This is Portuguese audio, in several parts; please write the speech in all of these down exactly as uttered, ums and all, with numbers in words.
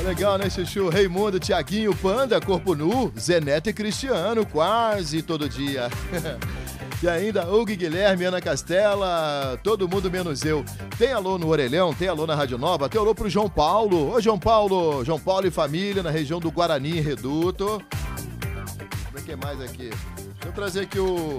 Legal, né, Chuchu? Raimundo, Tiaguinho, Panda, Corpo Nu, Zeneto e Cristiano, quase todo dia. E ainda Hugo e Guilherme, Ana Castela, todo mundo menos eu. Tem alô no Orelhão, tem alô na Rádio Nova, tem alô pro João Paulo. Ô, João Paulo, João Paulo e família, na região do Guarani, Reduto. Como é que é mais aqui? Deixa eu trazer aqui o...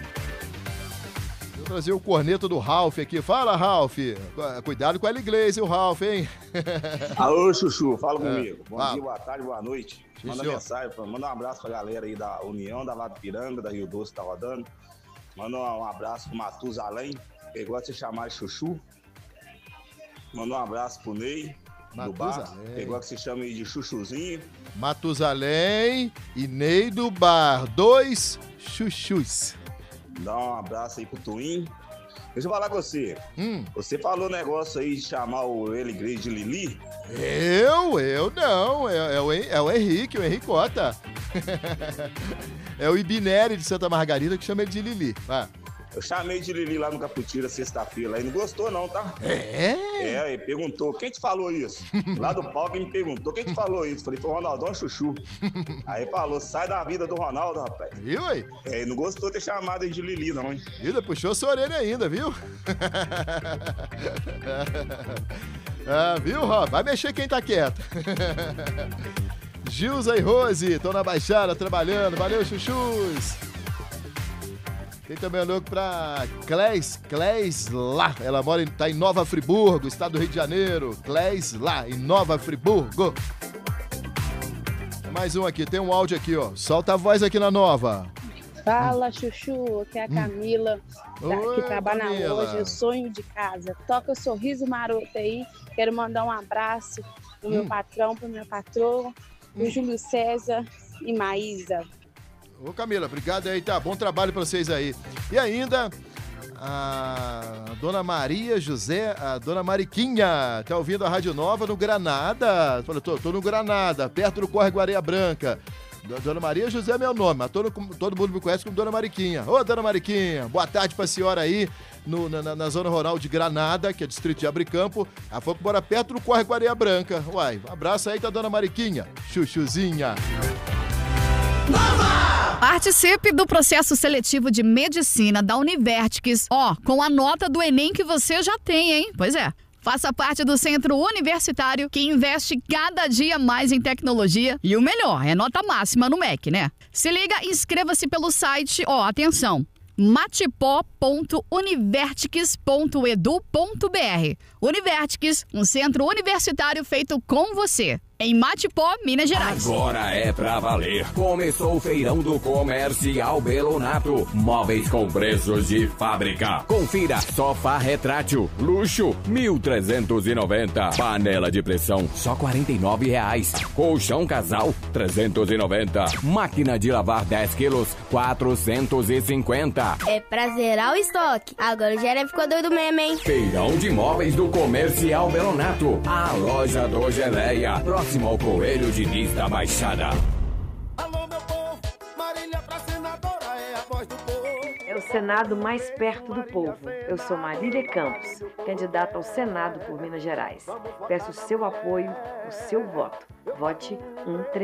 Vou trazer o corneto do Ralph aqui. Fala, Ralph. Cuidado com a Glaze, o Ralph, hein? Alô, Chuchu, fala comigo. É. Bom fala. dia, boa tarde, boa noite. Sim, manda senhor. Mensagem, manda um abraço pra galera aí da União, da Lado Piranga, da Rio Doce, que tá rodando. Manda um abraço pro Matusalém, que gosta de se chamar de Chuchu. Manda um abraço pro Ney, do bar, que gosta de se chama de Chuchuzinho. Matusalém e Ney do bar, dois chuchus. Dá um abraço aí pro Twin. Deixa eu falar com você. Hum. Você falou negócio aí de chamar o Eli Grace de Lili? Eu? Eu não. É, é, o, é o Henrique, o Henricota. É o Ibineri de Santa Margarida que chama ele de Lili. Vai. Eu chamei de Lili lá no Caputira sexta-feira, aí não gostou não, tá? É? É, ele perguntou, quem te falou isso? Lá do palco ele me perguntou, quem te falou isso? Falei, foi o Ronaldão Chuchu. Aí falou, sai da vida do Ronaldo, rapaz. Viu aí? É, ele não gostou de ter chamado ele de Lili não, hein? Ainda puxou sua orelha ainda, viu? Ah, viu, Rob? Vai mexer quem tá quieto. Gilza e Rose, estão na Baixada trabalhando. Valeu, chuchus. Tem também um louco pra Clés, Clés lá. Ela mora em, tá em Nova Friburgo, estado do Rio de Janeiro. Clés lá, em Nova Friburgo. Tem mais um aqui, tem um áudio aqui, ó. Solta a voz aqui na Nova. Fala, Chuchu, aqui é a Camila, hum. da, Oi, que trabalha Camila. na loja Sonho de Casa. Toca Sorriso Maroto aí. Quero mandar um abraço pro meu hum. patrão, pro meu patrão, pro hum. Júlio César e Maísa. Ô, Camila, obrigado aí, tá? Bom trabalho pra vocês aí. E ainda, a dona Maria José, a dona Mariquinha, tá ouvindo a Rádio Nova no Granada. Falei, tô, tô no Granada, perto do Córrego Areia Branca. Dona Maria José é meu nome, mas todo, todo mundo me conhece como Dona Mariquinha. Ô, Dona Mariquinha, boa tarde pra senhora aí, no, na, na zona rural de Granada, que é distrito de Abricampo. Ela foi que mora perto do Córrego Areia Branca. Uai, um abraço aí da Dona Mariquinha, chuchuzinha. Nova! Participe do processo seletivo de medicina da Univertics, ó, com a nota do Enem que você já tem, hein? Pois é. Faça parte do centro universitário que investe cada dia mais em tecnologia e o melhor, é nota máxima no M E C, né? Se liga e inscreva-se pelo site, ó, atenção, matipó ponto univertics ponto edu ponto br. Univertics, um centro universitário feito com você. Em Matipó, Minas Gerais. Agora é pra valer. Começou o feirão do Comercial Belonato. Móveis com preços de fábrica. Confira. Sofá retrátil, luxo, mil trezentos e noventa. Panela de pressão, só quarenta e nove reais. Colchão casal, trezentos e noventa. Máquina de lavar dez quilos, quatrocentos e cinquenta. É pra zerar o estoque. Agora o Gera ficou doido mesmo, hein? Feirão de móveis do Comercial Belonato. A loja do Geleia. Próximo ao Coelho Diniz da Baixada. Alô, meu povo, Marília pra senadora é a voz do povo. É o Senado mais perto do povo. Eu sou Marília Campos, candidata ao Senado por Minas Gerais. Peço o seu apoio, o seu voto. Vote um três.